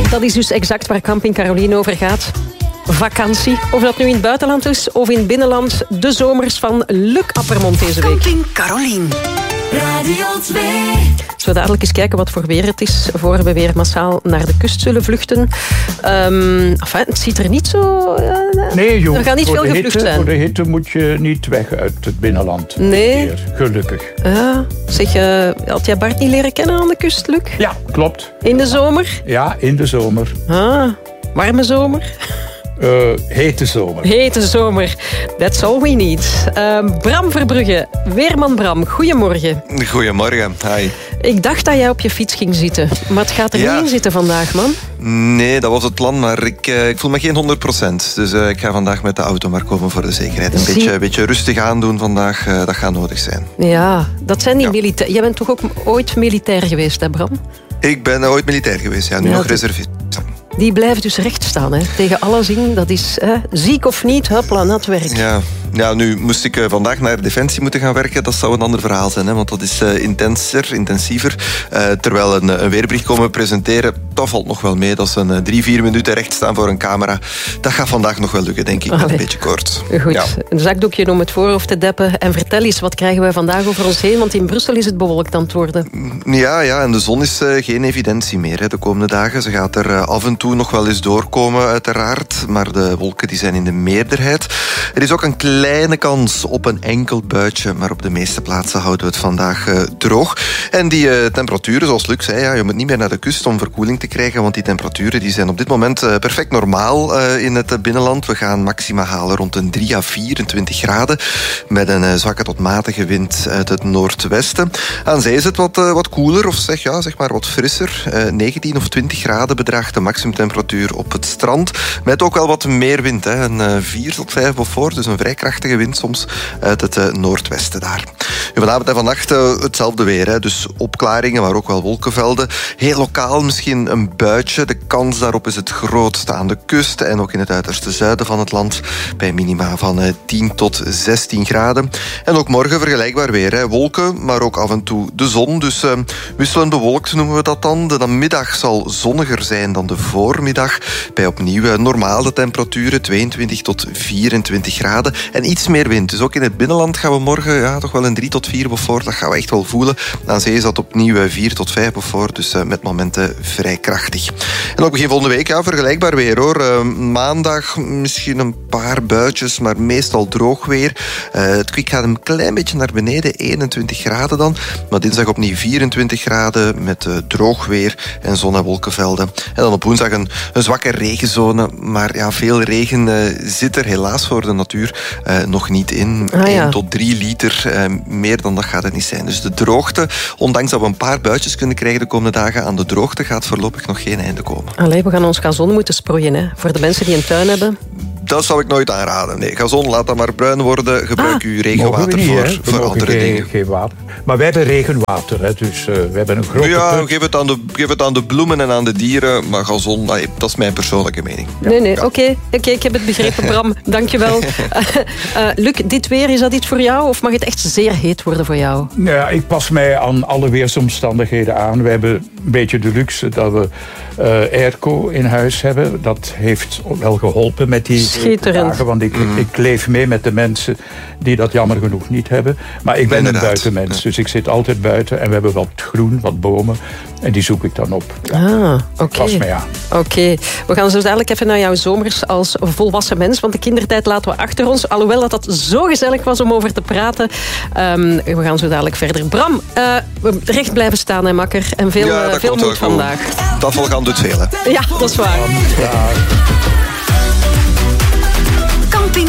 Dat is dus exact waar Camping Caroline over gaat. Vakantie. Of dat nu in het buitenland is of in het binnenland. De zomers van Luc Appermond deze week. Camping Caroline. Radio 2. Zullen we dadelijk eens kijken wat voor weer het is voor we weer massaal naar de kust zullen vluchten. Het ziet er niet zo... Nee, joh. Er gaat niet veel gevlucht zijn. Voor de hitte moet je niet weg uit het binnenland. Nee. Gelukkig. Zeg, had jij Bart niet leren kennen aan de kust, Luc? Ja, klopt. In de zomer? Ja, in de zomer. Warme zomer? Hete zomer. Hete zomer. That's all we need. Bram Verbrugge, weerman Bram, goedemorgen. Goedemorgen, hi. Ik dacht dat jij op je fiets ging zitten, maar het gaat er niet in zitten vandaag, man. Nee, dat was het plan, maar ik voel me geen 100%. Dus ik ga vandaag met de auto maar komen voor de zekerheid. Een beetje rustig aandoen vandaag, dat gaat nodig zijn. Ja, dat zijn die militairen. Jij bent toch ook ooit militair geweest, hè Bram? Ik ben ooit militair geweest, ja. Nu nog reservist. Die blijven dus recht staan, hè? Tegen alles in. Dat is ziek of niet, hupla, nat werk. Ja, nu moest ik vandaag naar Defensie moeten gaan werken. Dat zou een ander verhaal zijn, hè, want dat is intensiever. Terwijl een weerbericht komen presenteren, dat valt nog wel mee. Dat is een 3-4 minuten recht staan voor een camera. Dat gaat vandaag nog wel lukken, denk ik. Met een beetje kort. Goed, ja. Een zakdoekje om het voorhoofd te deppen. En vertel eens, wat krijgen wij vandaag over ons heen? Want in Brussel is het bewolkt aan het worden. Ja, en de zon is geen evidentie meer, hè, de komende dagen. Ze gaat er af en toe nog wel eens doorkomen, uiteraard. Maar de wolken die zijn in de meerderheid. Er is ook een kleine kans op een enkel buitje. Maar op de meeste plaatsen houden we het vandaag droog. En die temperaturen, zoals Luc zei, je moet niet meer naar de kust om verkoeling te krijgen. Want die temperaturen die zijn op dit moment perfect normaal in het binnenland. We gaan maxima halen rond een 3 à 24 graden. Met een zwakke tot matige wind uit het noordwesten. Aan zee is het wat koeler, of zeg maar wat frisser. 19 of 20 graden bedraagt de maximumtemperatuur op het strand. Met ook wel wat meer wind. Hè. Een 4 tot 5 Beaufort, dus een vrij krachtige wind soms uit het noordwesten daar. Vanavond en vannacht hetzelfde weer. Hè. Dus opklaringen, maar ook wel wolkenvelden. Heel lokaal misschien een buitje. De kans daarop is het grootste aan de kust en ook in het uiterste zuiden van het land. Bij minima van 10 tot 16 graden. En ook morgen vergelijkbaar weer. Hè. Wolken, maar ook af en toe de zon. Dus wisselend bewolkt noemen we dat dan. De middag zal zonniger zijn dan de voormiddag. Bij opnieuw normale temperaturen, 22 tot 24 graden. En iets meer wind. Dus ook in het binnenland gaan we morgen toch wel een 3 tot 4 Beaufort. Dat gaan we echt wel voelen. Aan zee is dat opnieuw 4 tot 5 Beaufort. Dus met momenten vrij krachtig. En ook begin volgende week, vergelijkbaar weer hoor. Maandag misschien een paar buitjes, maar meestal droog weer. Het kwik gaat een klein beetje naar beneden, 21 graden dan. Maar dinsdag opnieuw 24 graden met droog weer en zon- en wolkenvelden. En dan op woensdag een zwakke regenzone. Maar veel regen zit er helaas voor de natuur nog niet in. 1 tot 3 liter. Meer dan dat gaat het niet zijn. Dus de droogte, ondanks dat we een paar buitjes kunnen krijgen de komende dagen, aan de droogte gaat voorlopig nog geen einde komen. Allee, we gaan ons gazon moeten sproeien, hè? Voor de mensen die een tuin hebben. Dat zou ik nooit aanraden. Nee, gazon, laat dat maar bruin worden. Gebruik uw regenwater voor andere dingen. Geen water. Maar wij hebben regenwater, hè, dus we hebben een grote put. Geef het aan de bloemen en aan de dieren. Maar gazon, dat is mijn persoonlijke mening. Nee, oké, ik heb het begrepen, Bram. Dankjewel. Luc, dit weer, is dat iets voor jou? Of mag het echt zeer heet worden voor jou? Ja, ik pas mij aan alle weersomstandigheden aan. We hebben een beetje de luxe dat we airco in huis hebben. Dat heeft wel geholpen met die dagen, want ik leef mee met de mensen die dat jammer genoeg niet hebben. Maar ik ben een buitenmens, dus ik zit altijd buiten en we hebben wat groen, wat bomen en die zoek ik dan op. Oké. Pas mij aan. Oké. We gaan zo dadelijk even naar jouw zomers als volwassen mens, want de kindertijd laten we achter ons, alhoewel dat zo gezellig was om over te praten. We gaan zo dadelijk verder. Bram, recht blijven staan, hè, makker. En veel moed vandaag. Dat volgaan doet veel, hè. Ja, dat is waar. Ja.